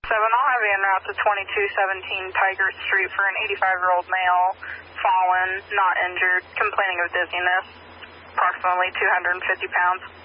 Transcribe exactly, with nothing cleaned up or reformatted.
seven, I'll have you en route to twenty-two seventeen Tiger Street for an eighty-five-year-old male, fallen, not injured, complaining of dizziness, approximately two hundred fifty pounds.